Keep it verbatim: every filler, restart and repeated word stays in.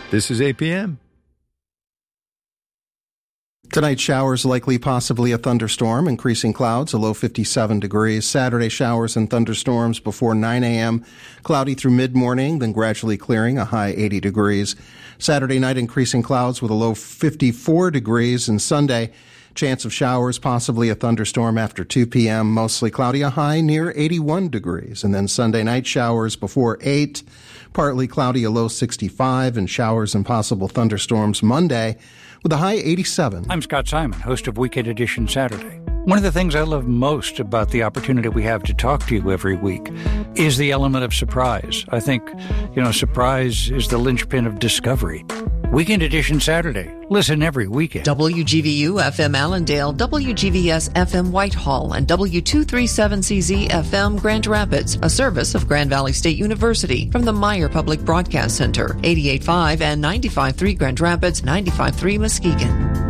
This is A P M. Tonight, showers likely, possibly a thunderstorm, increasing clouds, a low fifty-seven degrees. Saturday, showers and thunderstorms before nine a.m., cloudy through mid-morning, then gradually clearing, a high eighty degrees. Saturday night, increasing clouds with a low fifty-four degrees. And Sunday, chance of showers, possibly a thunderstorm after two p.m., mostly cloudy, a high near eighty-one degrees. And then Sunday night, showers before eight, partly cloudy, a low sixty-five, and showers and possible thunderstorms Monday, with a high eighty-seven. I'm Scott Simon, host of Weekend Edition Saturday. One of the things I love most about the opportunity we have to talk to you every week is the element of surprise. I think, you know, surprise is the linchpin of discovery. Weekend Edition Saturday. Listen every weekend. W G V U F M Allendale, W G V S F M Whitehall, and W two thirty-seven C Z F M Grand Rapids, a service of Grand Valley State University from the Meyer Public Broadcast Center, eighty-eight point five and ninety-five point three Grand Rapids, ninety-five point three Muskegon.